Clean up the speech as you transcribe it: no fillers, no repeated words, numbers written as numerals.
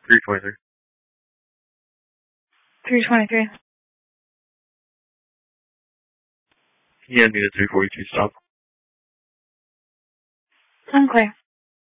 323. 323. Yeah, I need a 342 stop. I'm clear.